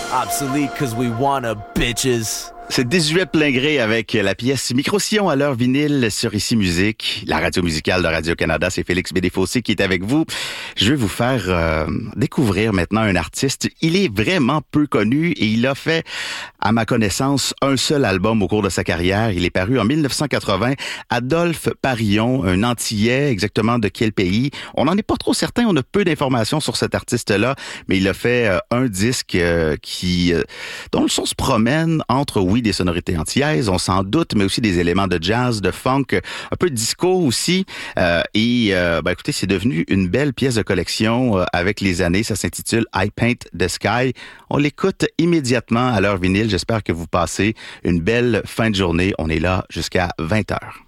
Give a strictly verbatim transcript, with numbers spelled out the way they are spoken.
Obsolete cause we wanna, bitches. C'est dix-huit plein gré avec la pièce Micro-Sillon à l'heure vinyle sur Ici Musique, la radio musicale de Radio-Canada. C'est Félix Bédéfossé qui est avec vous. Je vais vous faire euh, découvrir maintenant un artiste. Il est vraiment peu connu et il a fait, à ma connaissance, un seul album au cours de sa carrière. Il est paru en dix-neuf cent quatre-vingts. Adolphe Parillon, un Antillais, exactement de quel pays? On n'en est pas trop certain, on a peu d'informations sur cet artiste-là, mais il a fait euh, un disque euh, qui, euh, dont le son se promène entre, oui, des sonorités antillaises, on s'en doute, mais aussi des éléments de jazz, de funk, un peu de disco aussi. Euh, et euh, ben écoutez, c'est devenu une belle pièce de collection euh, avec les années. Ça s'intitule I Paint the Sky. On l'écoute immédiatement à l'heure vinyle. J'espère que vous passez une belle fin de journée. On est là jusqu'à vingt heures.